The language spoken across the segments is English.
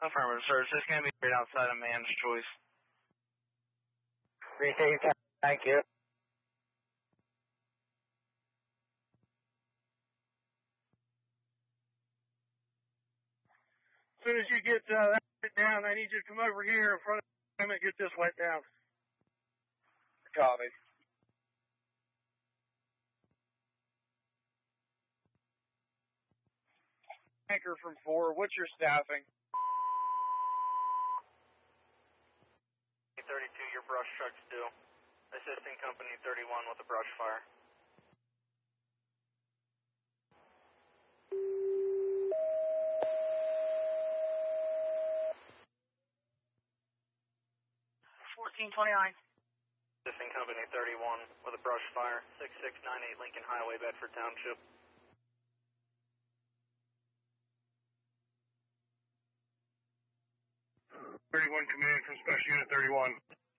Affirmative, sir. It's just going to be right outside of Man's Choice. Appreciate your time. Thank you. As soon as you get that down, I need you to come over here in front of him and get this wet down. Copy. Anchor from 4, what's your staffing? 32, your brush truck's due. Assisting company 31 with a brush fire. Assisting company 31 with a brush fire. 6698 Lincoln Highway, Bedford Township. Command from Special Unit 31.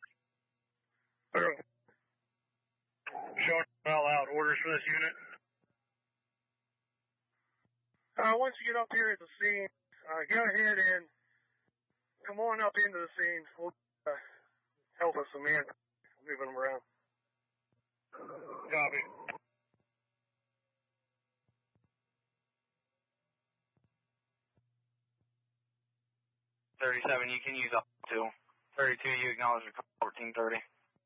Showing all out orders for this unit. Once you get up here at the scene, go ahead and come on up into the scene. We'll help us some men moving them around. Copy. .37, you can use up to. 32, you acknowledge the 1430.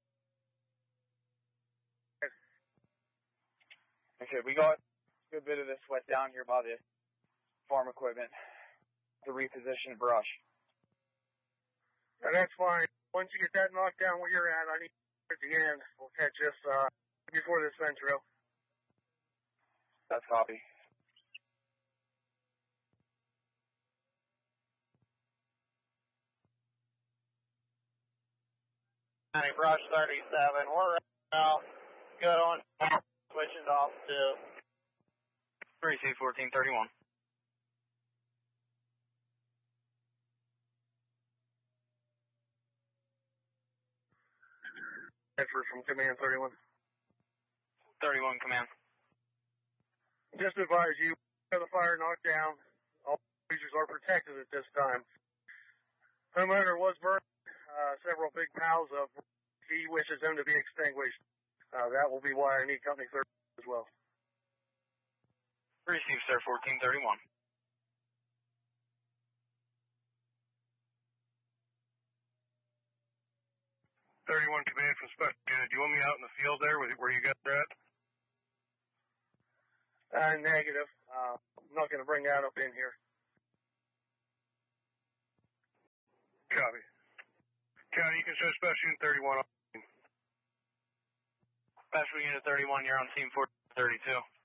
Okay, we got a good bit of this wet down here by the farm equipment to reposition brush. And that's fine. Once you get that knocked down where you're at, I need to at the end. We'll catch this before this Centro. That's copy. County Brush 37, we're now good on switching off to 32 1431. Bedford from Command 31. 31 command. Just to advise you, the fire knocked down. All users are protected at this time. Homeowner was burned. Several big piles of. He wishes them to be extinguished. That will be why I need Company 30 as well. Receive, sir, 1431. Command from Special Unit. Do you want me out in the field there where you got that? Negative. I'm not going to bring that up in here. Copy. County, you can show Special Unit 31. Special Unit 31, you're on scene 432.